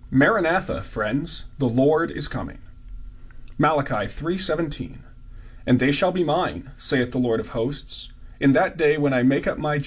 Maranatha, friends, the Lord is coming. Malachi 3:17. And they shall be mine, saith the Lord of hosts, in that day when I make up my